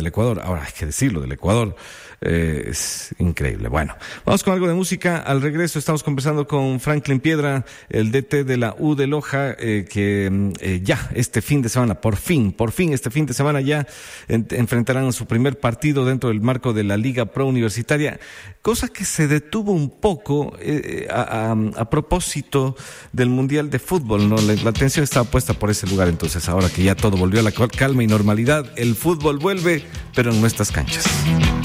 del Ecuador. Ahora hay que decirlo, del Ecuador. Es increíble. Bueno, vamos con algo de música. Al regreso estamos conversando con Franklin Piedra, el DT de la U de Loja, que ya este fin de semana, por fin este fin de semana ya enfrentarán su primer partido dentro del marco de la Liga Pro Universitaria, cosa que se detuvo un poco a propósito del Mundial de Fútbol, ¿no? La atención estaba puesta por ese lugar. Entonces, ahora que ya todo volvió a la calma y normalidad, el fútbol vuelve, pero en nuestras canchas.